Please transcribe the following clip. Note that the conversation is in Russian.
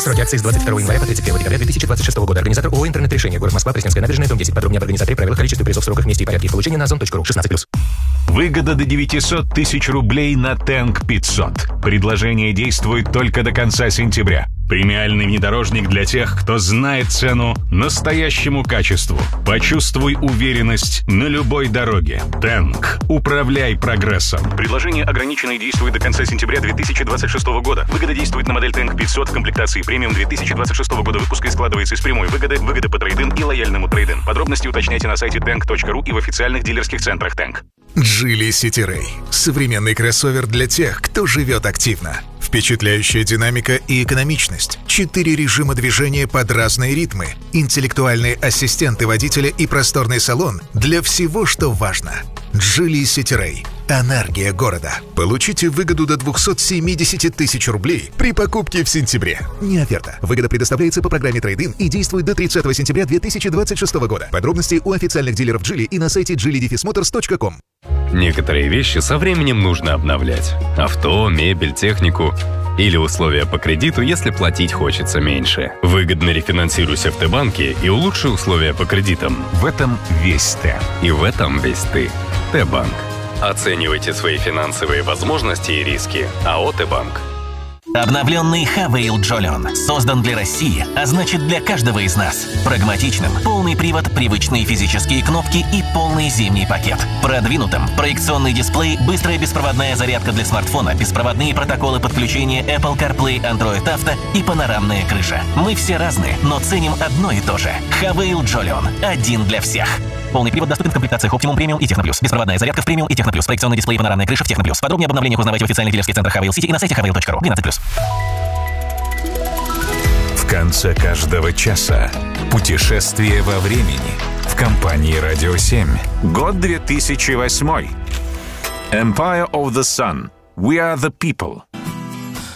Срок акции с 22 января по 31 декабря 2026 года. Организатор ООО «Интернет-решение». Город Москва, Пресненская набережная, дом 10. Подробнее об организаторе, правилах, количестве призов, сроках, месте и порядке их получения на ozon.ru. 16+. Выгода до 900 тысяч рублей на Tank 500. Предложение действует только до конца сентября. Премиальный внедорожник для тех, кто знает цену настоящему качеству. Почувствуй уверенность на любой дороге. Tank. Управляй прогрессом. Предложение ограничено и действует до конца сентября 2026 года. Выгода действует на модель Tank 500 в комплектации премиум 2026 года выпуска и складывается из прямой выгоды по трейд-ин и лояльному трейд-ин. Подробности уточняйте на сайте tank.ru и в официальных дилерских центрах Tank. Geely City Ray. Современный кроссовер для тех, кто живет активно. Впечатляющая динамика и экономичность. 4 режима движения под разные ритмы. Интеллектуальные ассистенты водителя и просторный салон для всего, что важно. Geely City Ray. Энергия города. Получите выгоду до 270 тысяч рублей при покупке в сентябре. Не оферта. Выгода предоставляется по программе Trade-in и действует до 30 сентября 2026 года. Подробности у официальных дилеров Geely и на сайте geely-motors.com. Некоторые вещи со временем нужно обновлять. Авто, мебель, технику. Или условия по кредиту, если платить хочется меньше. Выгодно рефинансируйся в Т-банке и улучши условия по кредитам. В этом весь Т. И в этом весь ты. Т-банк. Оценивайте свои финансовые возможности и риски. АО «Т-банк». Обновленный Havail Jolion создан для России, а значит для каждого из нас. Прагматичным, полный привод, привычные физические кнопки и полный зимний пакет. Продвинутым, проекционный дисплей, быстрая беспроводная зарядка для смартфона, беспроводные протоколы подключения Apple CarPlay, Android Auto и панорамная крыша. Мы все разные, но ценим одно и то же. Havail Jolion. Один для всех. Полный привод доступен в комплектациях Optimum Premium и Техно+. Беспроводная зарядка в Premium и Техно+. Проекционный дисплей и панорамная крыша в Техно+. Подробнее об обновлениях узнавайте в официальных дилерских центрах Havail City и на сайте havail.ru. 12+. В конце каждого часа путешествие во времени в компании «Радио 7». Год 2008. Empire of the Sun. We are the people.